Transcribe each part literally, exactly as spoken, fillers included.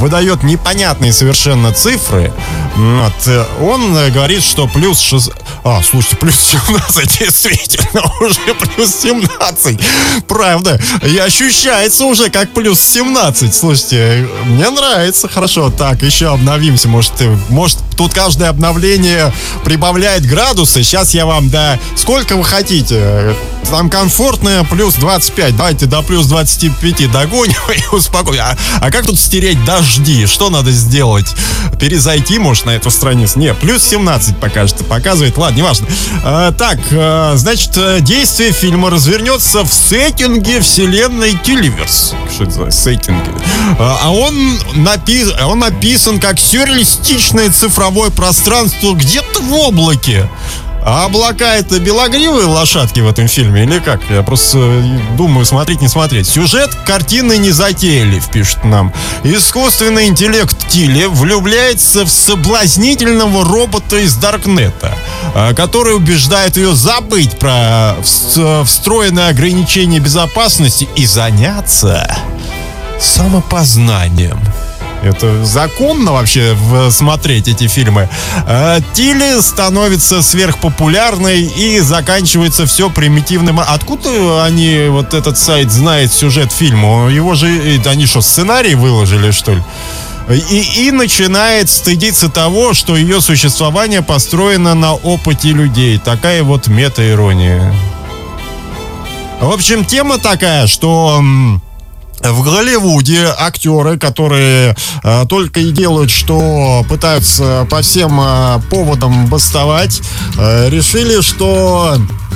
выдает непонятные совершенно цифры. Вот. Он говорит, что плюс шесть... А, слушайте, плюс семнадцать, действительно, уже плюс семнадцать. Правда, и ощущается уже как плюс семнадцать. Слушайте, мне нравится. Хорошо, так, еще обновимся. Может, может тут каждое обновление прибавляет градусы. Сейчас я вам, да, сколько вы хотите. Там комфортное плюс двадцать пять. Давайте до плюс двадцать пять догоним и успокоим. А, а как тут стереть дожди? Что надо сделать? Перезайти, может, на эту страницу? Не, плюс семнадцать пока что показывает. Ладно, неважно. А, так, а, значит, действие фильма развернется в сеттинге вселенной Телеверс. Что это за сеттинги? А, а он, напи... он написан как сюрреалистичное цифровое пространство где-то в облаке. А облака — это белогривые лошадки в этом фильме или как? Я просто думаю, смотреть, не смотреть. Сюжет картины не затеяли, пишет нам. Искусственный интеллект Тилли влюбляется в соблазнительного робота из Даркнета, который убеждает ее забыть про встроенное ограничение безопасности и заняться самопознанием. Это законно вообще смотреть эти фильмы. Тилли становится сверхпопулярной и заканчивается все примитивным. Откуда они, вот этот сайт, знает сюжет фильма? Его же, они что, сценарий выложили, что ли? И, и начинает стыдиться того, что ее существование построено на опыте людей. Такая вот мета-ирония. В общем, тема такая, что... В Голливуде актеры, которые э, только и делают, что пытаются по всем э, поводам бастовать, э, решили, что...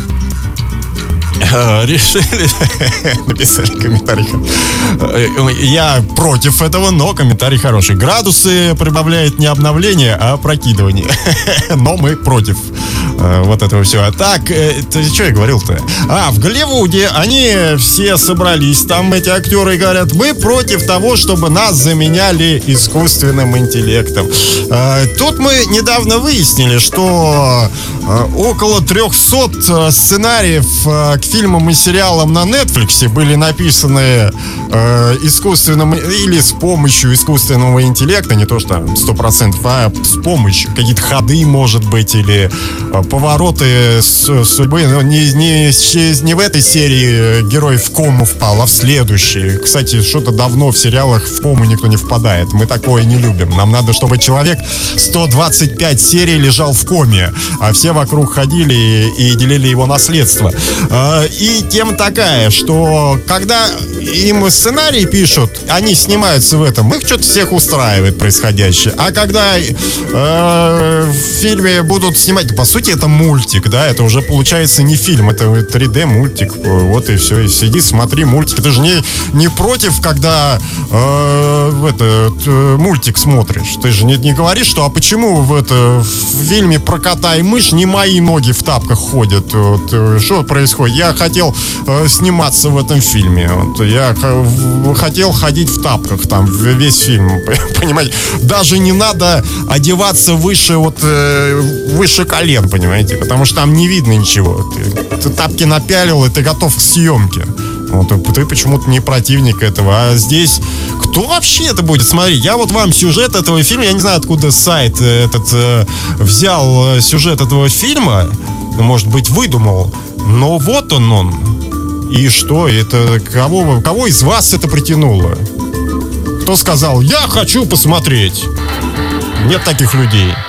Решили написали комментарий. Я против этого, но комментарий хороший. Градусы прибавляет не обновление, а опрокидывание. Но мы против вот этого всего. Так, ты что я говорил-то? А, в Голливуде они все собрались, там эти актеры, и говорят: мы против того, чтобы нас заменяли искусственным интеллектом. Тут мы недавно выяснили, что около трехсот сценариев к фильмам и сериалам на Netflix были написаны э, искусственным или с помощью искусственного интеллекта, не то что сто процентов, а с помощью какие-то ходы, может быть, или э, повороты с, судьбы. Но не, не, не в этой серии герой в кому впал, а в следующей. Кстати, что-то давно в сериалах в кому никто не впадает. Мы такое не любим. Нам надо, чтобы человек сто двадцать пять серий лежал в коме, а все вокруг ходили и, и делили его наследство. И тема такая, что когда им сценарий пишут, они снимаются в этом, их что-то всех устраивает происходящее. А когда э, в фильме будут снимать, по сути, это мультик, да, это уже получается не фильм, это три дэ мультик. Вот и все, и сиди, смотри мультик. Ты же не, не против, когда э, это, э, мультик смотришь. Ты же не, не говоришь, что а почему в, это, в фильме про кота и мышь не мои ноги в тапках ходят. Вот, что происходит? Я хотел э, сниматься в этом фильме. Вот, я х- хотел ходить в тапках там весь фильм. Понимаете? Даже не надо одеваться выше, вот, э, выше колен, понимаете? Потому что там не видно ничего. Ты, ты тапки напялил, и ты готов к съемке. Вот, ты почему-то не противник этого. А здесь кто вообще это будет смотреть? Я вот вам сюжет этого фильма, я не знаю, откуда сайт этот э, взял сюжет этого фильма. Может быть, выдумал. Но вот он он. И что? Это кого, кого из вас это притянуло? Кто сказал: я хочу посмотреть? Нет таких людей.